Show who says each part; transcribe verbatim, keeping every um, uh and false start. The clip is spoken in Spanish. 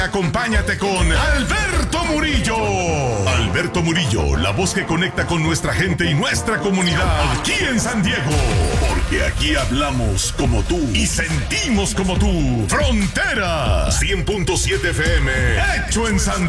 Speaker 1: Acompáñate con Alberto Murillo. Alberto Murillo, la voz que conecta con nuestra gente y nuestra comunidad aquí en San Diego. Porque aquí hablamos como tú y sentimos como tú. Frontera cien punto siete F M, hecho en San Diego.